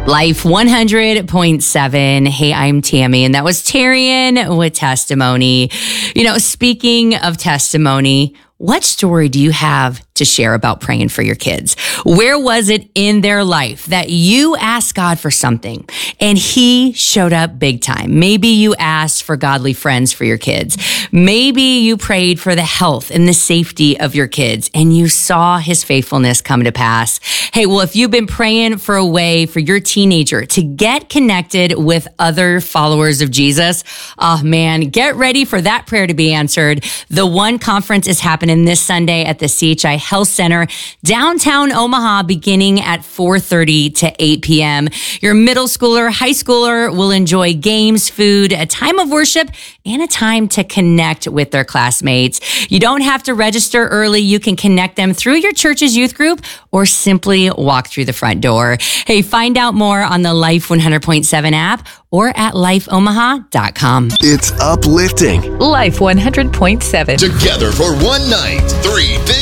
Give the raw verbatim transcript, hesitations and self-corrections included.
Life one hundred point seven. Hey, I'm Tammy, and that was Tarian with Testimony. You know, speaking of testimony, what story do you have to share about praying for your kids? Where was it in their life that you asked God for something and he showed up big time? Maybe you asked for godly friends for your kids. Maybe you prayed for the health and the safety of your kids and you saw his faithfulness come to pass. Hey, well, if you've been praying for a way for your teenager to get connected with other followers of Jesus, oh man, get ready for that prayer to be answered. The One Conference is happening this Sunday at the C H I Health Center, downtown Omaha, beginning at four thirty to eight p.m. Your middle schooler, high schooler will enjoy games, food, a time of worship, and a time to connect with their classmates. You don't have to register early. You can connect them through your church's youth group or simply walk through the front door. Hey, find out more on the Life one hundred point seven app or at life omaha dot com. It's uplifting. Life one hundred point seven. Together for one night, three